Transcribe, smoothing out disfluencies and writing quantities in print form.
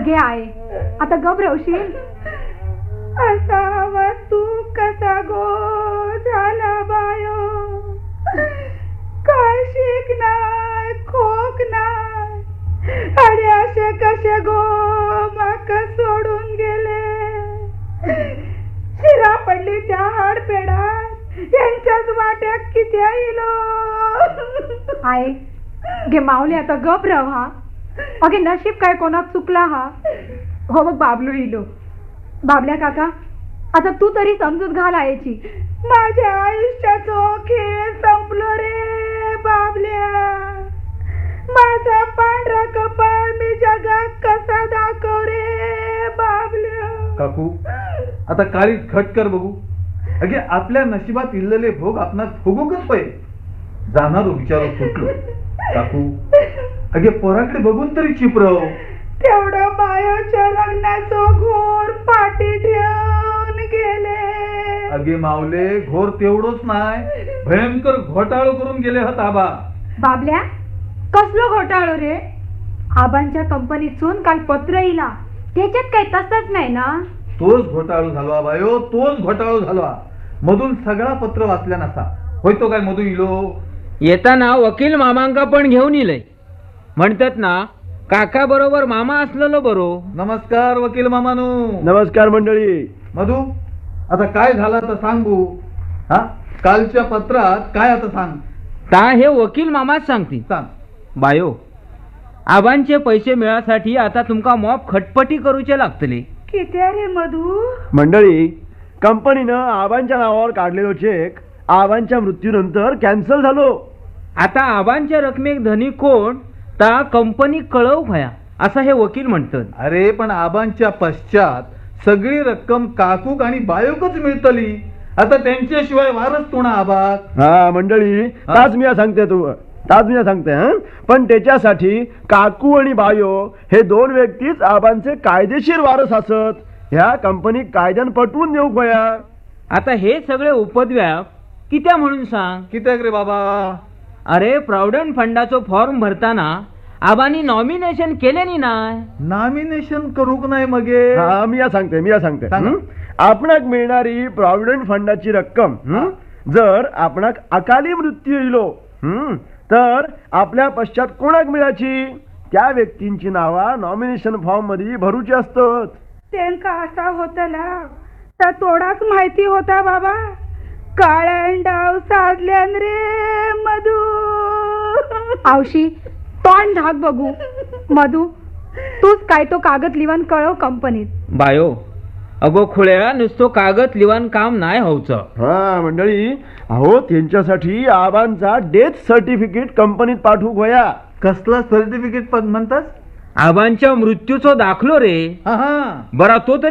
घे आहे, आता घबरवशील. असा तू कसा गो झाला बायो, काय शिकनाय खोक नाय, अरे असे कसे गो माका सोडून गेले. शिरा पडली त्या हाडपेडात, यांच्याच वाट्यात किती आईलो. आहे घे माऊली, आता घबरव हा. अगे नशीब काय कोणाक चुकला हा. हो बघ बाबलू इलो. बाबल्या काका, आता तू तरी समजूत घाल आयची. माझ्या आयुष्याचो खेळ संपलो रे बाबल्या. माझा पांढरा कपाळ मी जगात कसा दाखव रे बाबल्या. काकू आता काळीच घट कर बघू. अगे आपल्या नशिबात इल्लेले भोग आपणास भोगूकच पाहिजे. जाणारो विचारो सुटलो. काकू अगे पोराकडे बघून तरी चिपरव. तेवढं बायोच्या लग्नाचो घोर पाठी ठेवून गेले. अगे मावले, घोर तेवढंच नाय, भयंकर घोटाळो करून गेले हत आबा. बाबल्या, कसलो घोटाळो रे? आबांच्या कंपनीतून काल पत्र इला, त्याच्यात काही तसंच नाही ना? तोच घोटाळो झालो बायो, तोच घोटाळो झालो. मधून सगळा पत्र वाचल्या नसा होय. तो काय मधू इलो? येताना वकील मामांका पण घेऊन इलय. म्हणतात ना, काका बरोबर मामा असलेलो बरो. नमस्कार वकील मामानू. नमस्कार मंडळी. मधू आता काय झालं तर सांगू. हा कालच्या पत्रात काय आता सांग. ता हे वकील मामाच सांगतील. सांग बायो, आबांचे पैसे मिळासाठी आता तुमका मॉप खटपटी करूचे लागतले. किती रे मधू? मंडळी, कंपनीनं आबांच्या नावावर काढलेलो चेक आबांच्या मृत्यूनंतर कॅन्सल झालो. आता आबांच्या रकमेक धनी कोण ता कंपनी कळव भया, असं हे वकील म्हणतात. अरे पण आबांच्या पश्चात सगळी रक्कम काकूक आणि बायोकच मिळतली. आता त्यांच्याशिवाय वारस कोणा आबाक? हा मंडळी, ताच मी सांगते हा. पण त्याच्यासाठी काकू आणि बायो हे दोन व्यक्तीच आबांचे कायदेशीर वारस असत. ह्या कंपनी कायद्यान पटवून देऊ भया. आता हे सगळे उपद्व्याप कित्या म्हणून सांग. कित्याक रे बाबा? अरे प्रॉव्हिडंट फंडाचो फॉर्म भरताना आबांनी नॉमिनेशन केले नाही. नॉमिनेशन करूक नाही मगे? हा मी सांगते. आपणाक मिळणारी प्रॉव्हिडंट फंडाची रक्कम जर आपणाक अकाली मृत्यू येलो तर आपल्या पश्चात कोणाक मिळाची? त्या व्यक्तींची नावा नॉमिनेशन फॉर्म मध्ये भरूची असतात. त्यांका असा होतला तर थोडाच माहिती होता बाबा. काळ्यान डाव साधल्यान रे मधू. आवशी तोंड ढाक बघू. मधू, तूच काय तो कागद लिवान कळव कंपनीत. बायो, अगो खुळ्या, नुसतो कागद लिवान काम नाही होऊचं. हा मंडळी, अहो त्यांच्यासाठी आबांचा डेथ सर्टिफिकेट कंपनीत पाठवू गोया. कसला सर्टिफिकेट म्हणतात? आबांच्या मृत्यूचो दाखलो रे. हा बरा तो